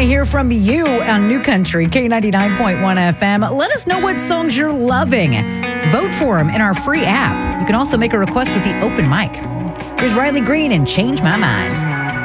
to hear from you on New Country, K99.1 FM. Let us know what songs you're loving. Vote for them in our free app. You can also make a request with the open mic. Here's Riley Green and Change My Mind.